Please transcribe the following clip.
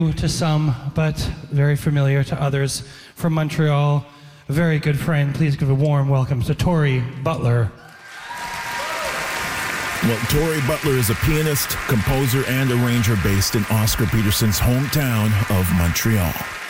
to some, but very familiar to others. From Montreal, a very good friend. Please give a warm welcome to Tori Butler. Well, Tori Butler is a pianist, composer, and arranger based in Oscar Peterson's hometown of Montreal.